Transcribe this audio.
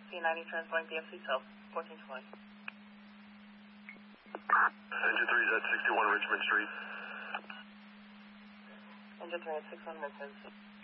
P90 transporting DFC South, 1420. Engine 3 is at 61 Richmond Street. Engine 3 at 61 Richmond.